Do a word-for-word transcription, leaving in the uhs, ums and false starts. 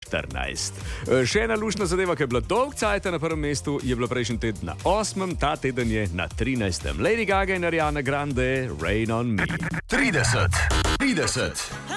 štirinajst. Še ena luštna zadeva, ki je bila dolg cajt na prvem mestu, je bila prejšnji teden na osmem, ta teden je na trinajstem. Lady Gaga in Ariana Grande, Rain on Me. trideset, trideset.